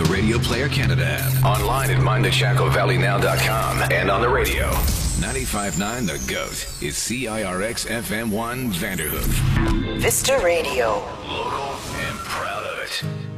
the Radio Player Canada app. Online at mindthechacovalleynow.com and on the radio. 95.9 The GOAT is CIRX FM1 Vanderhoof. Vista Radio. Local and proud of it.